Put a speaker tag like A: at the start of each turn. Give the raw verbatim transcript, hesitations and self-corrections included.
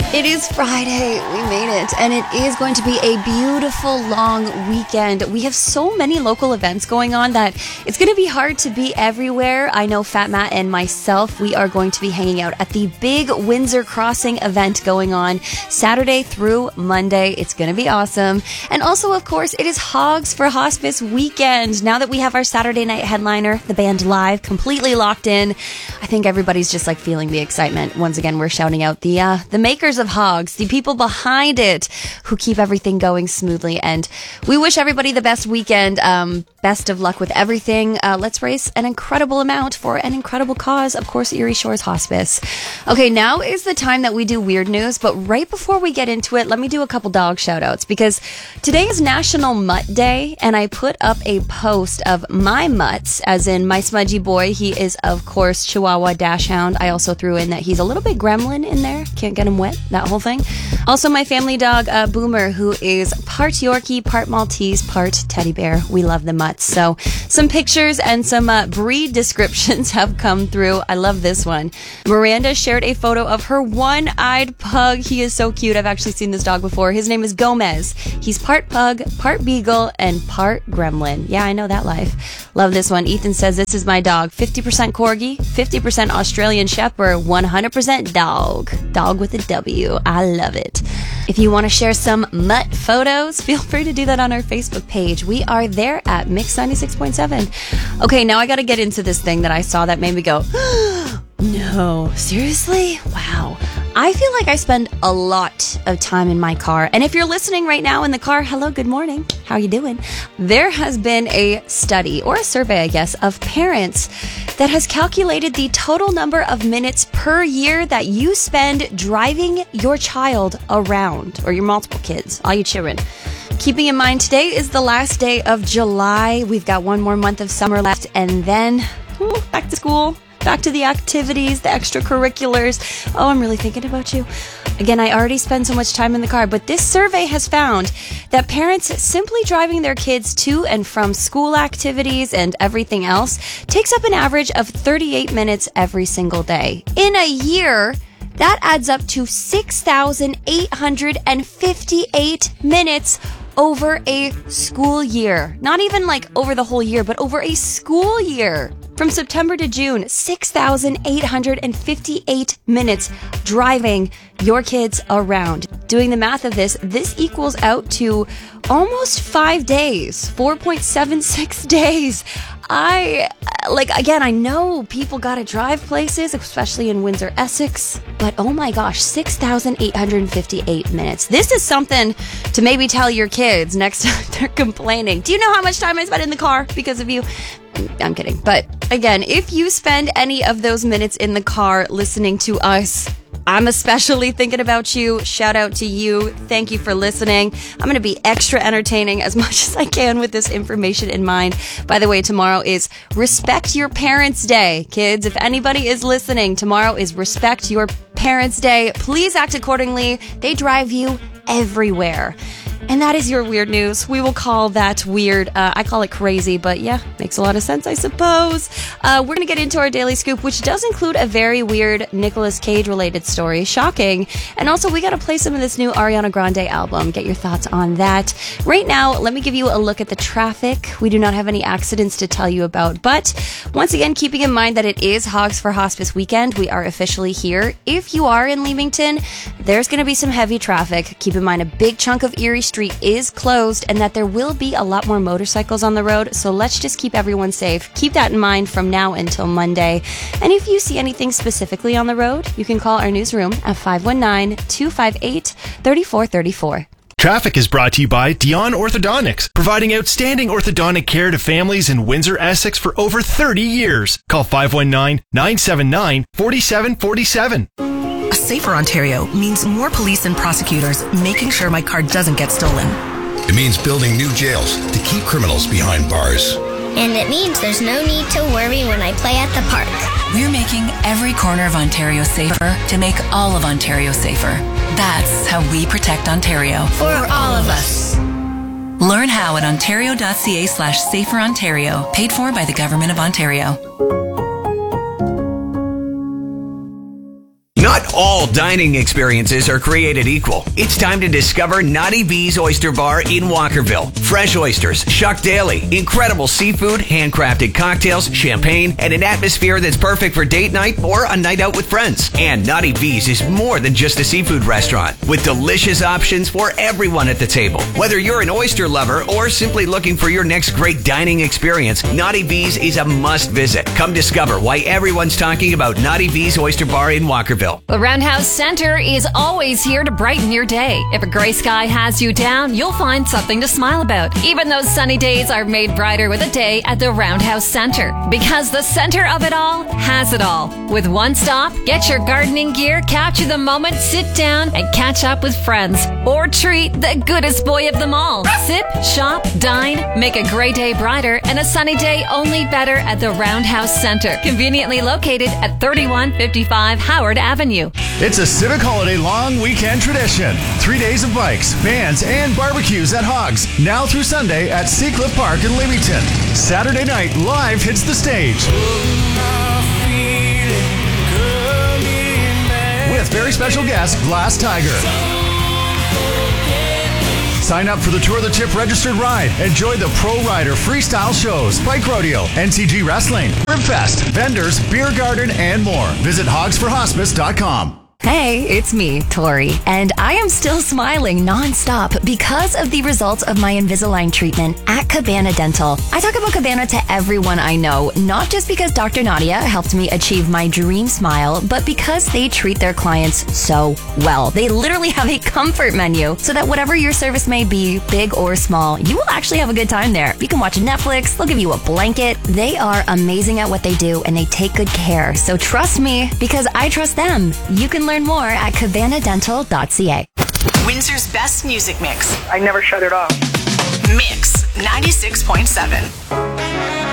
A: It is Friday. We made it. And it is going to be a beautiful long weekend. We have so many local events going on that it's going to be hard to be everywhere. I know Fat Matt and myself, we are going to be hanging out at the big Windsor Crossing event going on Saturday through Monday. It's going to be awesome. And also, of course, it is Hogs for Hospice weekend. Now that we have our Saturday night headliner, the band live, completely locked in, I think everybody's just like feeling the excitement. Once again, we're shouting out the uh, the makers of Hogs, the people behind it who keep everything going smoothly, and we wish everybody the best weekend. Um, best of luck with everything. Uh, let's raise an incredible amount for an incredible cause, of course, Erie Shores Hospice. Okay, now is the time that we do weird news, but right before we get into it, let me do a couple dog shout outs, because today is National Mutt Day, and I put up a post of my mutts, as in my smudgy boy. He is, of course, Chihuahua Dachshund. I also threw in that he's a little bit gremlin in there. Can't get him wet. That whole thing. Also, my family dog, uh, Boomer, who is part Yorkie, part Maltese, part teddy bear. We love the mutts. So, some pictures and some uh, breed descriptions have come through. I love this one. Miranda shared a photo of her one-eyed pug. He is so cute. I've actually seen this dog before. His name is Gomez. He's part pug, part beagle, and part gremlin. Yeah, I know that life. Love this one. Ethan says, this is my dog. fifty percent Corgi, fifty percent Australian Shepherd, one hundred percent dog. Dog with a W. I love it. If you want to share some mutt photos, feel free to do that on our Facebook page. We are there at Mix ninety-six point seven. Okay, now I got to get into this thing that I saw that made me go, no, seriously? Wow. I feel like I spend a lot of time in my car. And if you're listening right now in the car, hello, good morning. How you doing? There has been a study, or a survey, I guess, of parents that has calculated the total number of minutes per year that you spend driving your child around, or your multiple kids, all you children. Keeping in mind, today is the last day of July. We've got one more month of summer left, and then ooh, back to school. Back to the activities, the extracurriculars. Oh, I'm really thinking about you. Again, I already spend so much time in the car, but this survey has found that parents simply driving their kids to and from school activities and everything else takes up an average of thirty-eight minutes every single day. In a year, that adds up to six thousand eight hundred fifty-eight minutes over a school year. Not even like over the whole year, but over a school year. From September to June, six thousand eight hundred fifty-eight minutes driving your kids around. Doing the math of this, this equals out to almost five days, four point seven six days. I, like, again, I know people gotta drive places, especially in Windsor, Essex, but oh my gosh, six thousand eight hundred fifty-eight minutes. This is something to maybe tell your kids next time they're complaining. Do you know how much time I spent in the car because of you? I'm kidding. But again, if you spend any of those minutes in the car listening to us, I'm especially thinking about you. Shout out to you. Thank you for listening. I'm going to be extra entertaining as much as I can with this information in mind. By the way, tomorrow is Respect Your Parents Day. Kids, if anybody is listening, tomorrow is Respect Your Parents Day. Please act accordingly. They drive you everywhere. And that is your weird news. We will call that weird. Uh, I call it crazy, but yeah, makes a lot of sense, I suppose. Uh, we're going to get into our Daily Scoop, which does include a very weird Nicolas Cage-related story. Shocking. And also, we got to play some of this new Ariana Grande album. Get your thoughts on that. Right now, let me give you a look at the traffic. We do not have any accidents to tell you about, but once again, keeping in mind that it is Hogs for Hospice weekend, we are officially here. If you are in Leamington, there's going to be some heavy traffic. Keep in mind, a big chunk of Erie Street is closed and that there will be a lot more motorcycles on the road, so let's just keep everyone safe. Keep that in mind from now until Monday. And if you see anything specifically on the road, you can call our newsroom at five one nine, two five eight, three four three four.
B: Traffic is brought to you by Dion Orthodontics, providing outstanding orthodontic care to families in Windsor, Essex for over thirty years. Call five one nine, nine seven nine, four seven four seven.
C: A safer Ontario means more police and prosecutors making sure my car doesn't get stolen.
D: It means building new jails to keep criminals behind bars.
E: And it means there's no need to worry when I play at the park.
C: We're making every corner of Ontario safer to make all of Ontario safer. That's how we protect Ontario.
E: For all of us.
C: Learn how at ontario.ca slash safer Ontario. Paid for by the Government of Ontario.
D: Not all
F: all dining experiences are created equal. It's time to discover Naughty V's Oyster Bar in Walkerville. Fresh oysters, shucked daily, incredible seafood, handcrafted cocktails, champagne, and an atmosphere that's perfect for date night or a night out with friends. And Naughty V's is more than just a seafood restaurant, with delicious options for everyone at the table. Whether you're an oyster lover or simply looking for your next great dining experience, Naughty V's is a must visit. Come discover why everyone's talking about Naughty V's Oyster Bar in Walkerville.
G: The Roundhouse Center is always here to brighten your day. If a gray sky has you down, you'll find something to smile about. Even those sunny days are made brighter with a day at the Roundhouse Center. Because the center of it all has it all. With one stop, get your gardening gear, capture the moment, sit down, and catch up with friends. Or treat the goodest boy of them all. Sip, shop, dine, make a gray day brighter and a sunny day only better at the Roundhouse Center. Conveniently located at thirty-one fifty-five Howard Avenue.
H: It's a Civic Holiday long weekend tradition. Three days of bikes, bands, and barbecues at Hogs. Now through Sunday at Seacliff Park in Leamington. Saturday night, Live hits the stage. With very special guest, Glass Tiger. Sign up for the Tour the Tip registered ride. Enjoy the Pro Rider freestyle shows, bike rodeo, N C G wrestling, Ribfest, vendors, beer garden, and more. Visit hogs for hospice dot com.
A: Hey, it's me, Tori, and I am still smiling nonstop because of the results of my Invisalign treatment at Cabana Dental. I talk about Cabana to everyone I know, not just because Doctor Nadia helped me achieve my dream smile, but because they treat their clients so well. They literally have a comfort menu so that whatever your service may be, big or small, you will actually have a good time there. You can watch Netflix, they'll give you a blanket. They are amazing at what they do and they take good care. So trust me, because I trust them. You can learn more at cabana dental dot c a.
I: Windsor's best music mix.
J: I never shut it off.
I: Mix ninety-six point seven.